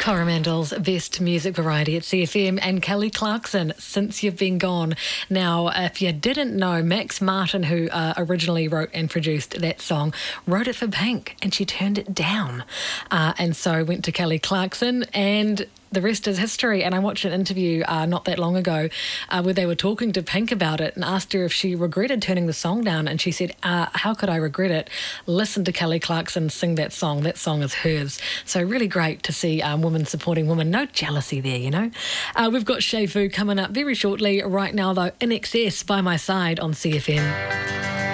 Coromandel's best music variety at CFM, and Kelly Clarkson, Since You've Been Gone. Now, if you didn't know, Max Martin, who originally wrote and produced that song, wrote it for Pink and she turned it down. And so went to Kelly Clarkson, and the rest is history. And I watched an interview not that long ago where they were talking to Pink about it and asked her if she regretted turning the song down. And she said, how could I regret it? Listen to Kelly Clarkson sing that song. That song is hers. So really great to see women supporting women. No jealousy there, you know. We've got Shay Fu coming up very shortly. Right now, though, In Excess by my side on CFM.